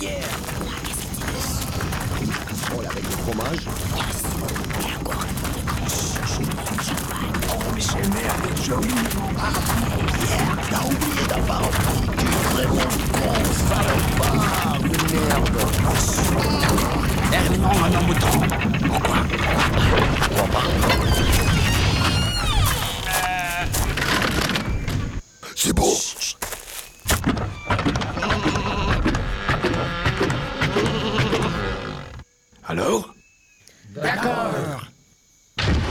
hier. Oh, avec le fromage. Oh, mais c'est merde, joli. Ah, hier, t'as oublié d'avoir un vraiment bon salopard de merde. Herman, un homme autant. Pourquoi? Pourquoi pas? C'est beau. Alors? D'accord.